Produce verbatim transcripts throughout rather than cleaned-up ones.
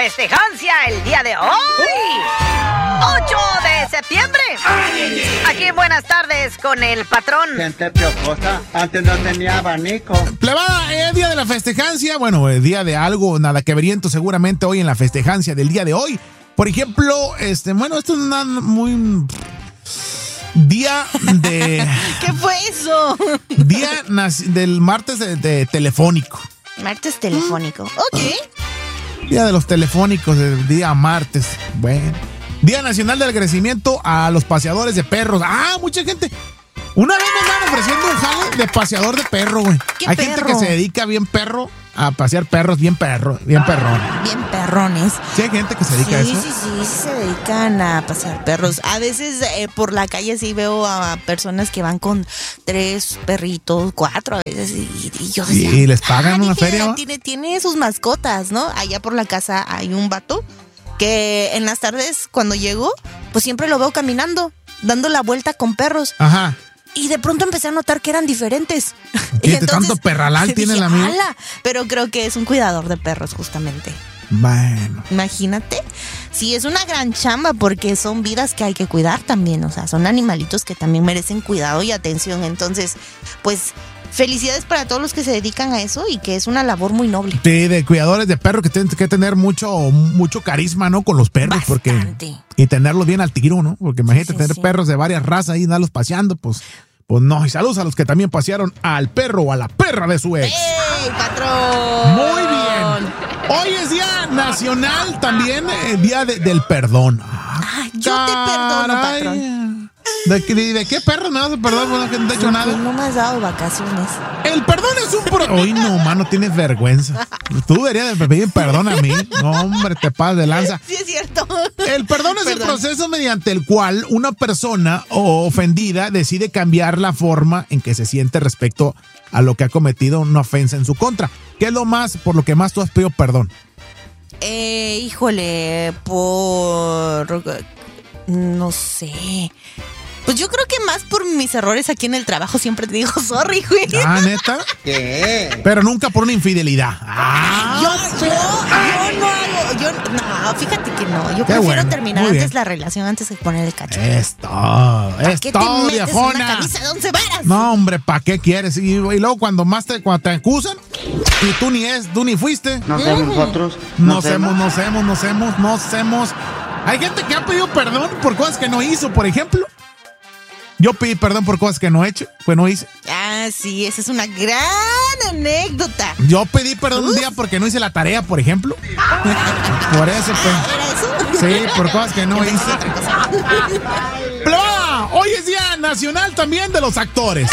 festejancia el día de hoy, ocho de septiembre. Aquí en Buenas Tardes con el patrón. Gente piojosa, antes no tenía abanico. Plebada, es día de la festejancia. Bueno, es día de algo, nada que veriento seguramente hoy en la festejancia del día de hoy. Por ejemplo, este, bueno, esto es una muy... Día de... ¿Qué fue eso? Día del martes de, de telefónico. Martes telefónico. Ok. Día de los telefónicos, del día martes. Bueno. Día Nacional del Agradecimiento a los paseadores de perros. Ah, mucha gente. Una vez me estaban ofreciendo un jale de paseador de perro, güey. Hay perro? gente que se dedica bien perro a pasear perros, bien perro, bien perrón. Bien perrones. Sí, hay gente que se dedica sí, a eso. Sí, sí, sí, se dedican a pasear perros. A veces eh, por la calle sí veo a personas que van con tres perritos, cuatro a veces. Y, y yo decía, y les pagan ah, una dije, feria, ¿va? Tiene, tiene sus mascotas, ¿no? Allá por la casa hay un vato que en las tardes cuando llego, pues siempre lo veo caminando, dando la vuelta con perros. Ajá. Y de pronto empecé a notar que eran diferentes. ¿Qué tanto perralal tiene el amigo? ¡Hala! Pero creo que es un cuidador de perros, justamente. Bueno. Imagínate. Sí, es una gran chamba porque son vidas que hay que cuidar también. O sea, son animalitos que también merecen cuidado y atención. Entonces, pues, felicidades para todos los que se dedican a eso y que es una labor muy noble. Sí, de cuidadores de perros que tienen que tener mucho, mucho carisma, ¿no? Con los perros. Bastante. Porque, y tenerlos bien al tiro, ¿no? Porque imagínate Sí, tener sí. perros de varias razas y andarlos paseando, pues, pues no. Y saludos a los que también pasearon al perro o a la perra de su ex. ¡Ey, patrón! Muy bien. Hoy es Día Nacional también, eh, Día de- del Perdón. Ah, Ay, yo te perdono, caray. patrón. ¿De, qué- de qué perro me vas a perdonar? Bueno, que no te he hecho Porque nada. no me has dado vacaciones. El perdón es un pro... Uy, no, mano, tienes vergüenza. Tú deberías de pedir perdón a mí. No, hombre, te pasas de lanza. Sí, es cierto. El perdón es el Perdón. proceso mediante el cual una persona o ofendida decide cambiar la forma en que se siente respecto a lo que ha cometido una ofensa en su contra. ¿Qué es lo más, por lo que más tú has pedido perdón? Eh, híjole, por... No sé. Pues yo creo que más por mis errores aquí en el trabajo siempre te digo sorry, güey. Ah, ¿neta? ¿Qué? Pero nunca por una infidelidad. Ah, Yo, yo, yo no hago, yo, no, fíjate que no. Yo prefiero bueno, terminar muy antes bien. la relación antes de poner el cacho. es todo, es ¿Qué te todo, metes en una viejona. camisa de once varas? No, hombre, ¿para qué quieres? Y, y luego cuando más te, cuando te acusan y tú ni es, tú ni fuiste. No sé nosotros. No hacemos, no hacemos, no hacemos, no hacemos. Hay gente que ha pedido perdón por cosas que no hizo, por ejemplo. Yo pedí perdón por cosas que no he hecho, pues no hice. Ah, sí, esa es una gran anécdota. Yo pedí perdón un día porque no hice la tarea, por ejemplo. Por eso, pues. ¿Era eso? Sí, por cosas que no Yo hice. pensé otra cosa. ¡Plebada! Hoy es Día Nacional también de los actores.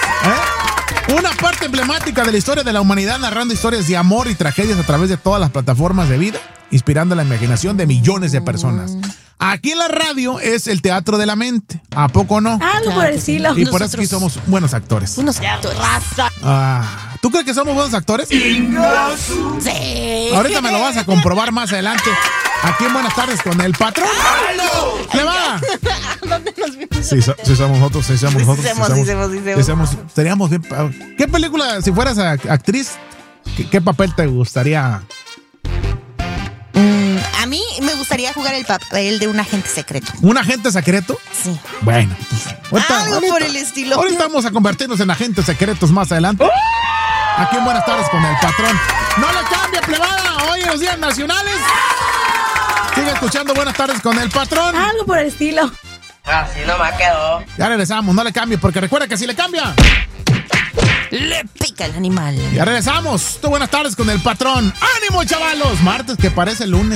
¿Eh? Una parte emblemática de la historia de la humanidad, narrando historias de amor y tragedias a través de todas las plataformas de vida, inspirando la imaginación de millones de personas. Aquí en la radio es el teatro de la mente. ¿A poco no? Algo por el estilo. Y por eso nosotros- aquí somos buenos actores. Unos actores. Ah, ¿tú crees que somos buenos actores? Sí. Ahorita me lo vas a comprobar más adelante. Aquí en Buenas Tardes con el patrón. ¿Le va? ¿Dónde nos vimos? Sí, so- sí somos nosotros, sí somos nosotros. Sí hacemos, sí hacemos, sí hacemos. sí hacemos. Seríamos bien. ¿Qué película, si fueras a- actriz, qué, qué papel te gustaría? Mm, a mí me gustaría jugar el papel de un agente secreto. ¿Un agente secreto? Sí. Bueno, pues, ahorita- Algo ahorita- por el estilo. Ahorita vamos a convertirnos en agentes secretos más adelante. Aquí en Buenas Tardes con el patrón. No le cambie, plebada. Hoy en los días nacionales. Sigue escuchando Buenas Tardes con el patrón. Algo por el estilo. Así nomás quedó. Ya regresamos, no le cambie, porque recuerda que si le cambia. Le pica el animal. Ya regresamos. Tú Buenas Tardes con el patrón. ¡Ánimo, chavalos! Martes que parece lunes.